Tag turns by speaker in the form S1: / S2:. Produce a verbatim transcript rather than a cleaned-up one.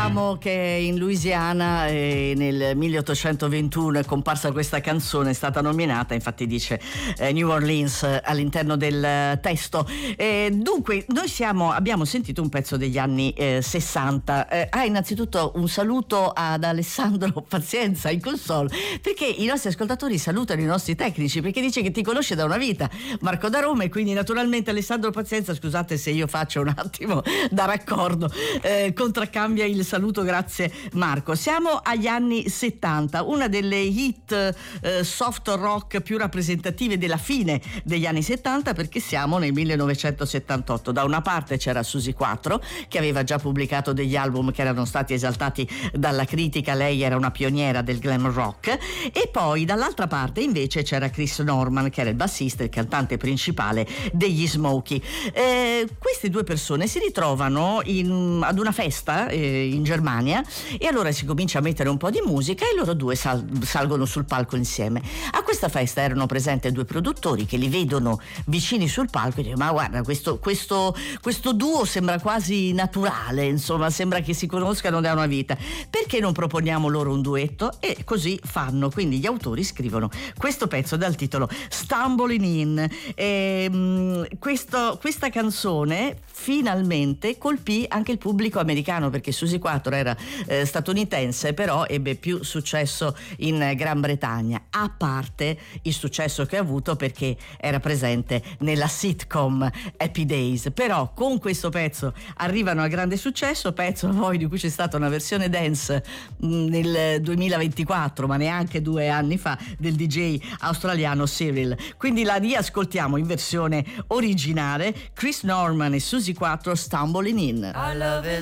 S1: Sappiamo che in Louisiana eh, nel milleottocentoventuno è comparsa questa canzone, è stata nominata, infatti dice eh, New Orleans eh, all'interno del eh, testo. Eh, dunque, noi siamo, abbiamo sentito un pezzo degli anni eh, sessanta. Eh, ah, innanzitutto un saluto ad Alessandro Pazienza in console, perché i nostri ascoltatori salutano i nostri tecnici, perché dice che ti conosce da una vita, Marco da Roma, e quindi naturalmente Alessandro Pazienza, scusate se io faccio un attimo da raccordo, eh, contraccambia il saluto, grazie Marco. Siamo agli anni settanta, una delle hit eh, soft rock più rappresentative della fine degli anni settanta, perché siamo nel millenovecentosettantotto. Da una parte c'era Suzy quattro, che aveva già pubblicato degli album che erano stati esaltati dalla critica, lei era una pioniera del glam rock, e poi dall'altra parte invece c'era Chris Norman, che era il bassista, il cantante principale degli Smokey. Eh, queste due persone si ritrovano in, ad una festa eh, in Germania, e allora si comincia a mettere un po' di musica e loro due sal- salgono sul palco insieme. A questa festa erano presenti due produttori che li vedono vicini sul palco e dicono: ma guarda, questo, questo, questo duo sembra quasi naturale, insomma sembra che si conoscano da una vita, perché non proponiamo loro un duetto? E così fanno. Quindi gli autori scrivono questo pezzo dal titolo Stumbling In. E, mh, questo, questa canzone finalmente colpì anche il pubblico americano, perché Suzy quattro era eh, statunitense, però ebbe più successo in Gran Bretagna, a parte il successo che ha avuto perché era presente nella sitcom Happy Days. Però con questo pezzo arrivano a grande successo, pezzo poi di cui c'è stata una versione dance mh, nel duemilaventiquattro, ma neanche due anni fa, del D J australiano Cyril. Quindi la riascoltiamo in versione originale, Chris Norman e Suzy quattro, Stumbling In.
S2: Our love is